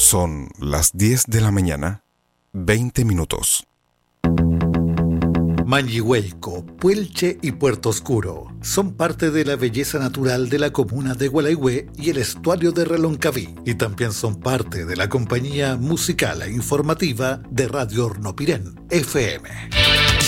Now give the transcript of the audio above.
Son las 10 de la mañana, 20 minutos. Mañihuelco, Puelche y Puerto Oscuro son parte de la belleza natural de la comuna de Gualeguay y el estuario de Reloncaví, y también son parte de la compañía musical e informativa de Radio Hornopirén, FM.